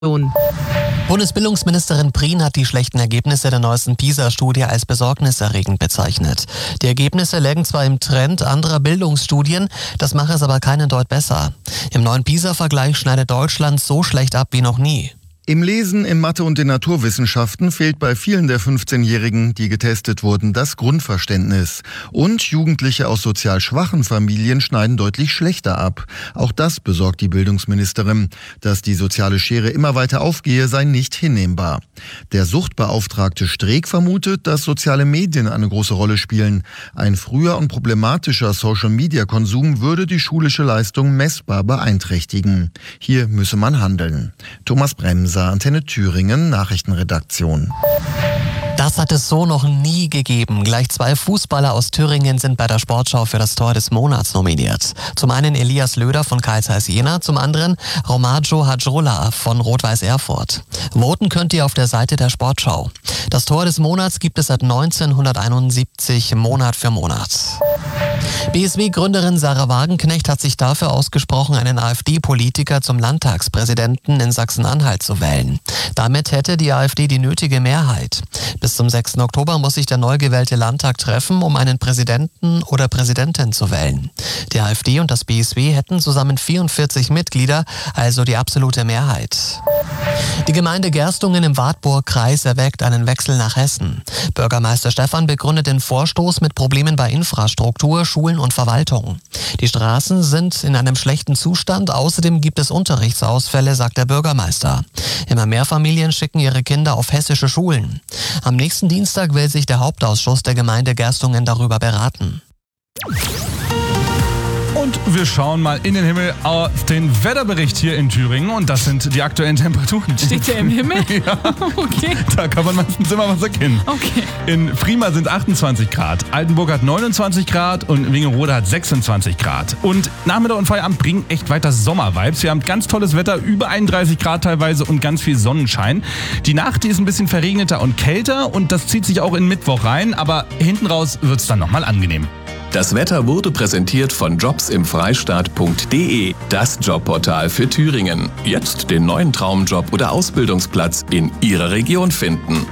Bundesbildungsministerin Prien hat die schlechten Ergebnisse der neuesten PISA-Studie als besorgniserregend bezeichnet. Die Ergebnisse lägen zwar im Trend anderer Bildungsstudien, das mache es aber keinen Deut besser. Im neuen PISA-Vergleich schneidet Deutschland so schlecht ab wie noch nie. Im Lesen, in Mathe und den Naturwissenschaften fehlt bei vielen der 15-Jährigen, die getestet wurden, das Grundverständnis. Und Jugendliche aus sozial schwachen Familien schneiden deutlich schlechter ab. Auch das besorgt die Bildungsministerin. Dass die soziale Schere immer weiter aufgehe, sei nicht hinnehmbar. Der Suchtbeauftragte Streeck vermutet, dass soziale Medien eine große Rolle spielen. Ein früher und problematischer Social-Media-Konsum würde die schulische Leistung messbar beeinträchtigen. Hier müsse man handeln. Thomas Bremser, Antenne Thüringen, Nachrichtenredaktion. Das hat es so noch nie gegeben. Gleich 2 Fußballer aus Thüringen sind bei der Sportschau für das Tor des Monats nominiert. Zum einen Elias Löder von Carl Zeiss Jena, zum anderen Romaggio Hadjola von Rot-Weiß Erfurt. Voten könnt ihr auf der Seite der Sportschau. Das Tor des Monats gibt es seit 1971 Monat für Monat. BSW-Gründerin Sarah Wagenknecht hat sich dafür ausgesprochen, einen AfD-Politiker zum Landtagspräsidenten in Sachsen-Anhalt zu wählen. Damit hätte die AfD die nötige Mehrheit. Bis zum 6. Oktober muss sich der neu gewählte Landtag treffen, um einen Präsidenten oder Präsidentin zu wählen. Die AfD und das BSW hätten zusammen 44 Mitglieder, also die absolute Mehrheit. Die Gemeinde Gerstungen im Wartburg-Kreis erwägt einen Wechsel nach Hessen. Bürgermeister Stephan begründet den Vorstoß mit Problemen bei Infrastruktur, Schulen und Verwaltung. Die Straßen sind in einem schlechten Zustand, außerdem gibt es Unterrichtsausfälle, sagt der Bürgermeister. Immer mehr Familien schicken ihre Kinder auf hessische Schulen. Am nächsten Dienstag will sich der Hauptausschuss der Gemeinde Gerstungen darüber beraten. Und wir schauen mal in den Himmel auf den Wetterbericht hier in Thüringen. Und das sind die aktuellen Temperaturen. Steht der im Himmel? Ja, Okay. da kann man meistens immer was erkennen. Okay. In Prima sind 28 Grad, Altenburg hat 29 Grad und Wingerode hat 26 Grad. Und Nachmittag und Feierabend bringen echt weiter Sommervibes. Wir haben ganz tolles Wetter, über 31 Grad teilweise und ganz viel Sonnenschein. Die Nacht, die ist ein bisschen verregneter und kälter und das zieht sich auch in Mittwoch rein. Aber hinten raus wird es dann nochmal angenehm. Das Wetter wurde präsentiert von jobsimfreistaat.de, das Jobportal für Thüringen. Jetzt den neuen Traumjob oder Ausbildungsplatz in Ihrer Region finden.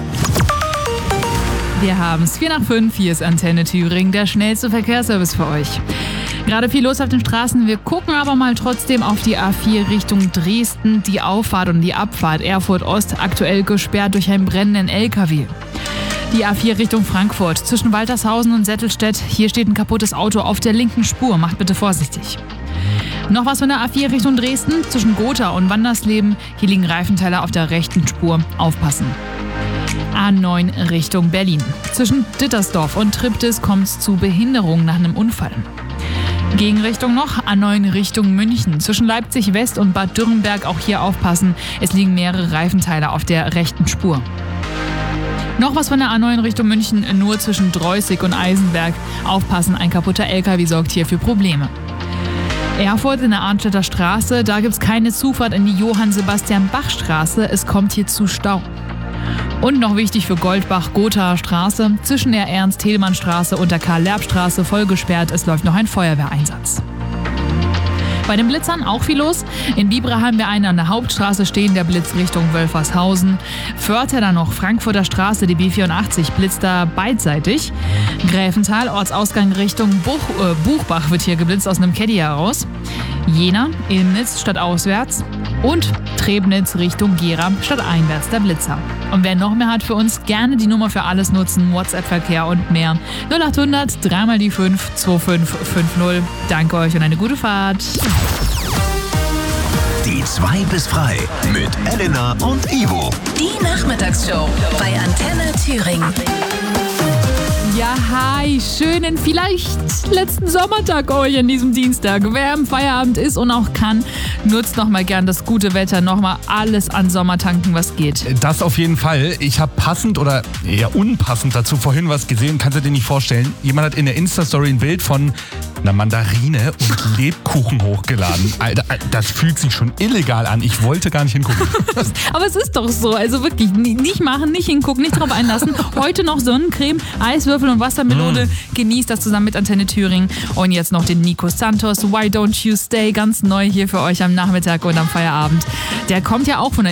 Wir haben es 4:05, hier ist Antenne Thüringen, der schnellste Verkehrsservice für euch. Gerade viel los auf den Straßen, wir gucken aber mal trotzdem auf die A4 Richtung Dresden. Die Auffahrt und die Abfahrt Erfurt Ost aktuell gesperrt durch einen brennenden LKW. Die A4 Richtung Frankfurt zwischen Waltershausen und Settelstedt. Hier steht ein kaputtes Auto auf der linken Spur. Macht bitte vorsichtig. Noch was von der A4 Richtung Dresden zwischen Gotha und Wandersleben. Hier liegen Reifenteile auf der rechten Spur. Aufpassen. A9 Richtung Berlin. Zwischen Dittersdorf und Triptis kommt es zu Behinderungen nach einem Unfall. Gegenrichtung noch, A9 Richtung München. Zwischen Leipzig West und Bad Dürrenberg auch hier aufpassen. Es liegen mehrere Reifenteile auf der rechten Spur. Noch was von der A9 Richtung München, nur zwischen Dreußig und Eisenberg. Aufpassen, ein kaputter LKW sorgt hier für Probleme. Erfurt in der Arnstädter Straße, da gibt es keine Zufahrt in die Johann-Sebastian-Bach-Straße. Es kommt hier zu Stau. Und noch wichtig für Goldbach-Gothaer Straße, zwischen der Ernst-Thälmann-Straße und der Karl-Lerb-Straße voll gesperrt. Es läuft noch ein Feuerwehreinsatz. Bei den Blitzern auch viel los. In Bibra haben wir einen an der Hauptstraße stehen, der Blitz Richtung Wölfershausen. Förther dann noch Frankfurter Straße, die B84 blitzt da beidseitig. Gräfenthal, Ortsausgang Richtung Buchbach wird hier geblitzt aus einem Caddy heraus. Jena, Ilmnitz stadtauswärts und Trebnitz Richtung Gera stadteinwärts der Blitzer. Und wer noch mehr hat für uns, gerne die Nummer für alles nutzen, WhatsApp-Verkehr und mehr. 0800 3 mal die 5 2550. Danke euch und eine gute Fahrt. Die 2 bis frei mit Elena und Ivo. Die Nachmittagsshow bei Antenne Thüringen. Ja, hi, schönen vielleicht letzten Sommertag euch an diesem Dienstag. Wer im Feierabend ist und auch kann, nutzt nochmal gern das gute Wetter, nochmal alles an Sommertanken, was geht. Das auf jeden Fall. Ich habe passend oder eher unpassend dazu vorhin was gesehen, kannst du dir nicht vorstellen. Jemand hat in der Insta-Story ein Bild von eine Mandarine und Lebkuchen hochgeladen. Alter, das fühlt sich schon illegal an. Ich wollte gar nicht hingucken. Aber es ist doch so. Also wirklich, nicht machen, nicht hingucken, nicht drauf einlassen. Heute noch Sonnencreme, Eiswürfel und Wassermelone. Genießt das zusammen mit Antenne Thüringen. Und jetzt noch den Nico Santos, Why Don't You Stay, ganz neu hier für euch am Nachmittag und am Feierabend. Der kommt ja auch von der